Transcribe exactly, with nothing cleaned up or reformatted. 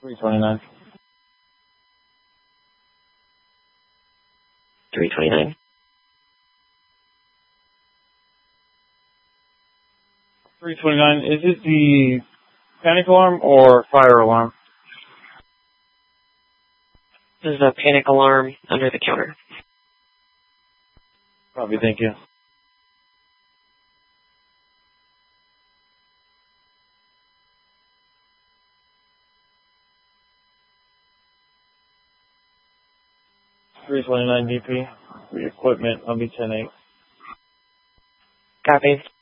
three twenty-nine. three twenty-nine. three twenty-nine, is it the panic alarm or fire alarm? This is a panic alarm under the counter. Copy, thank you. three twenty-nine D P. The equipment, I'll be ten eight. Copy.